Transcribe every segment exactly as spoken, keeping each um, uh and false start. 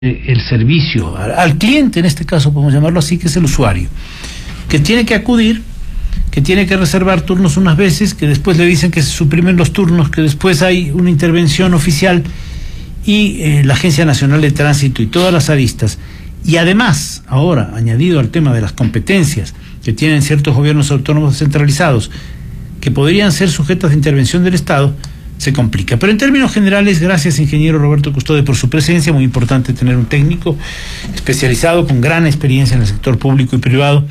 el servicio al cliente, en este caso podemos llamarlo así, que es el usuario, que tiene que acudir, que tiene que reservar turnos unas veces, que después le dicen que se suprimen los turnos, que después hay una intervención oficial y eh, la Agencia Nacional de Tránsito y todas las aristas. Y además, ahora, añadido al tema de las competencias que tienen ciertos gobiernos autónomos descentralizados, que podrían ser sujetas de intervención del Estado, se complica. Pero en términos generales, gracias, ingeniero Roberto Custode, por su presencia. Muy importante tener un técnico especializado con gran experiencia en el sector público y privado.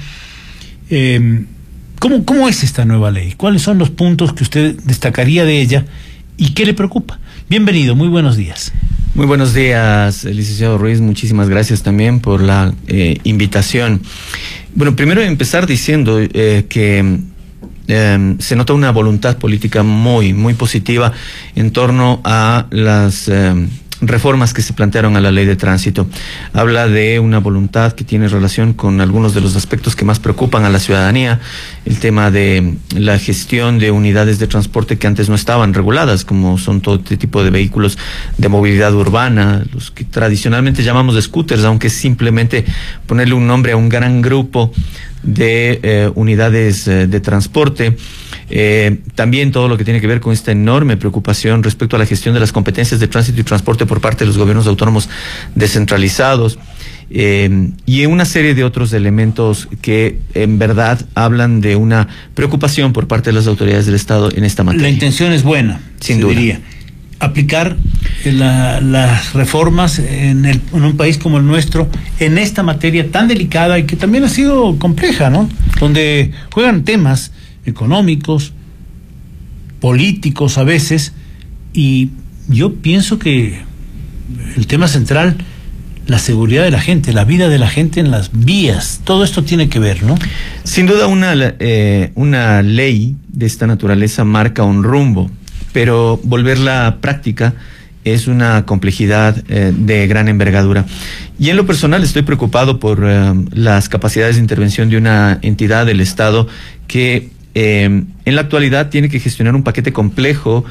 Eh, ¿cómo, ¿Cómo es esta nueva ley? ¿Cuáles son los puntos que usted destacaría de ella y qué le preocupa? Bienvenido, muy buenos días. Muy buenos días, licenciado Ruiz. Muchísimas gracias también por la eh, invitación. Bueno, primero empezar diciendo eh, que Eh, se nota una voluntad política muy, muy positiva en torno a las eh, reformas que se plantearon a la ley de tránsito. Habla de una voluntad que tiene relación con algunos de los aspectos que más preocupan a la ciudadanía, el tema de la gestión de unidades de transporte que antes no estaban reguladas, como son todo este tipo de vehículos de movilidad urbana, los que tradicionalmente llamamos de scooters, aunque es simplemente ponerle un nombre a un gran grupo de eh, unidades eh, de transporte. Eh, también todo lo que tiene que ver con esta enorme preocupación respecto a la gestión de las competencias de tránsito y transporte por parte de los gobiernos autónomos descentralizados, eh, y una serie de otros elementos que en verdad hablan de una preocupación por parte de las autoridades del Estado en esta materia. La intención es buena, sin se duda. diría. Aplicar la, las reformas en, el, en un país como el nuestro, en esta materia tan delicada y que también ha sido compleja, ¿no? Donde juegan temas económicos, políticos a veces, y yo pienso que el tema central, la seguridad de la gente, la vida de la gente en las vías, todo esto tiene que ver, ¿no? Sin duda una, eh, una ley de esta naturaleza marca un rumbo, pero volverla práctica es una complejidad eh, de gran envergadura. Y en lo personal estoy preocupado por eh, las capacidades de intervención de una entidad del Estado que eh, en la actualidad tiene que gestionar un paquete complejo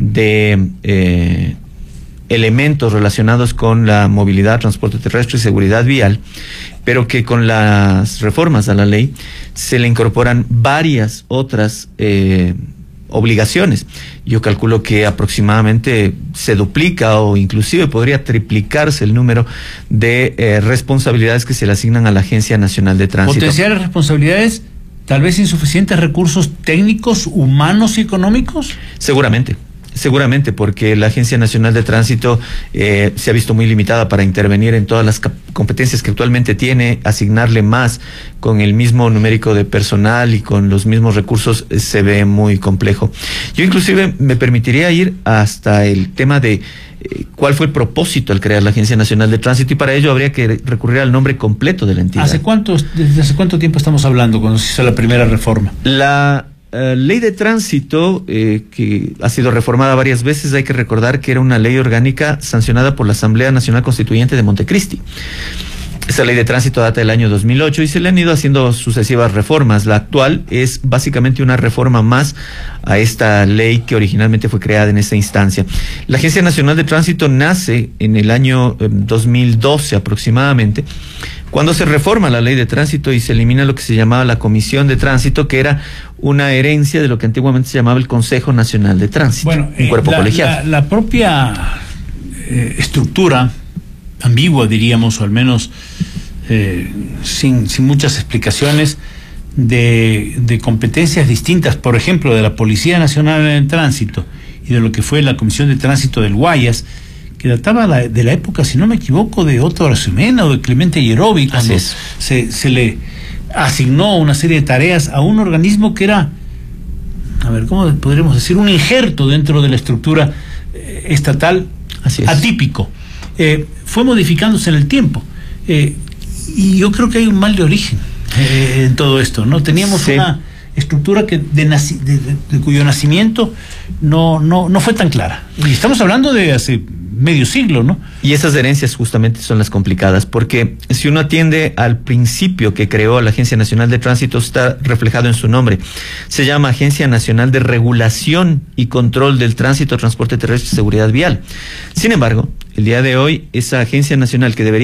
de eh, elementos relacionados con la movilidad, transporte terrestre y seguridad vial, pero que con las reformas a la ley se le incorporan varias otras eh, obligaciones. Yo calculo que aproximadamente se duplica o inclusive podría triplicarse el número de eh, responsabilidades que se le asignan a la Agencia Nacional de Tránsito. Potenciales responsabilidades, tal vez insuficientes recursos técnicos, humanos y económicos. Seguramente. Seguramente, porque la Agencia Nacional de Tránsito eh, se ha visto muy limitada para intervenir en todas las competencias que actualmente tiene. Asignarle más con el mismo numérico de personal y con los mismos recursos eh, se ve muy complejo. Yo inclusive me permitiría ir hasta el tema de eh, cuál fue el propósito al crear la Agencia Nacional de Tránsito, y para ello habría que recurrir al nombre completo de la entidad. ¿Hace cuánto, desde hace cuánto tiempo estamos hablando cuando se hizo la primera reforma? La Uh, ley de tránsito, eh, que ha sido reformada varias veces, hay que recordar que era una ley orgánica sancionada por la Asamblea Nacional Constituyente de Montecristi. Esa ley de tránsito data del año dos mil ocho y se le han ido haciendo sucesivas reformas. La actual es básicamente una reforma más a esta ley que originalmente fue creada en esa instancia. La Agencia Nacional de Tránsito nace en el año eh, dos mil doce aproximadamente, cuando se reforma la ley de tránsito y se elimina lo que se llamaba la Comisión de Tránsito, que era una herencia de lo que antiguamente se llamaba el Consejo Nacional de Tránsito, bueno, un cuerpo eh, la, colegiado. La, la propia eh, estructura, ambigua diríamos, o al menos eh, sin, sin muchas explicaciones, de, de competencias distintas, por ejemplo, de la Policía Nacional en Tránsito y de lo que fue la Comisión de Tránsito del Guayas, que databa la, de la época, si no me equivoco, de Otto Arzumena o de Clemente Yerovi, cuando se, se le asignó una serie de tareas a un organismo que era, a ver, ¿cómo podríamos decir? Un injerto dentro de la estructura eh, estatal. Así es. Atípico. Eh, fue modificándose en el tiempo. Eh, y yo creo que hay un mal de origen eh, en todo esto, ¿no? Teníamos sí. una estructura que de, naci de, de, de cuyo nacimiento no, no, no fue tan clara. Y estamos hablando de hace medio siglo, ¿no? Y esas herencias justamente son las complicadas, porque si uno atiende al principio que creó la Agencia Nacional de Tránsito, está reflejado en su nombre. Se llama Agencia Nacional de Regulación y Control del Tránsito, Transporte Terrestre y Seguridad Vial. Sin embargo, el día de hoy, esa Agencia Nacional que debería